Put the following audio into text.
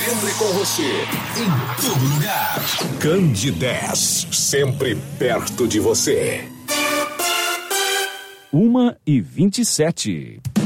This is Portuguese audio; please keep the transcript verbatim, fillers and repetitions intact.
Sempre com você, em todo lugar. Candidez, sempre perto de você. Uma e vinte e sete.